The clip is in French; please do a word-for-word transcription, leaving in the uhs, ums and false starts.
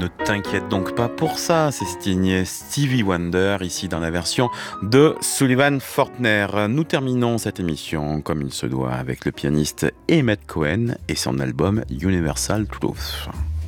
Ne t'inquiète donc pas pour ça, c'est signé Stevie Wonder, ici dans la version de Sullivan Fortner. Nous terminons cette émission comme il se doit avec le pianiste Emmett Cohen et son album Universal Truth.